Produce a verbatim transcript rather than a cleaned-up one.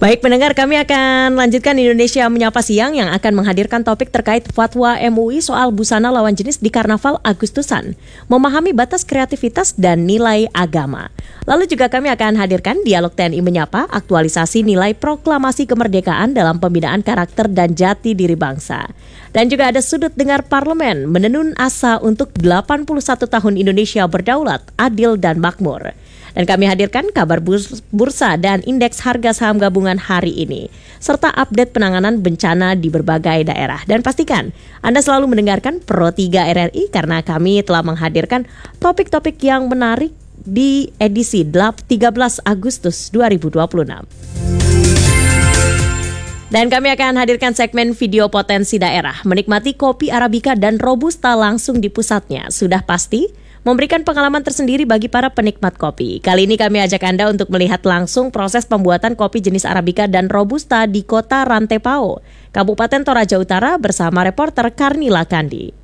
Baik pendengar, kami akan lanjutkan Indonesia Menyapa Siang yang akan menghadirkan topik terkait fatwa M U I soal busana lawan jenis di Karnaval Agustusan, memahami batas kreativitas dan nilai agama. Lalu juga kami akan hadirkan Dialog T N I Menyapa, aktualisasi nilai proklamasi kemerdekaan dalam pembinaan karakter dan jati diri bangsa. Dan juga ada Sudut Dengar Parlemen, menenun asa untuk delapan puluh satu tahun Indonesia berdaulat, adil dan makmur. Dan kami hadirkan kabar bursa dan indeks harga saham gabungan hari ini, serta update penanganan bencana di berbagai daerah. Dan pastikan Anda selalu mendengarkan Pro tiga R R I karena kami telah menghadirkan topik-topik yang menarik di edisi tiga belas Agustus dua ribu dua puluh enam. Dan kami akan hadirkan segmen video potensi daerah, menikmati kopi Arabica dan Robusta langsung di pusatnya. Sudah pasti memberikan pengalaman tersendiri bagi para penikmat kopi. Kali ini kami ajak Anda untuk melihat langsung proses pembuatan kopi jenis Arabica dan Robusta di kota Rantepao, Kabupaten Toraja Utara bersama reporter Karnila Kandi.